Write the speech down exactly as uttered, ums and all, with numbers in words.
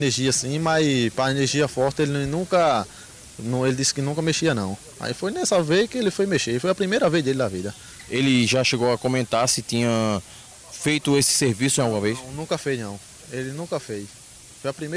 Energia sim, mas para energia forte ele nunca, não, ele disse que nunca mexia não. Aí foi nessa vez que ele foi mexer, foi a primeira vez dele da vida. Ele já chegou a comentar se tinha feito esse serviço em alguma vez? Não, nunca fez não, ele nunca fez. Foi a primeira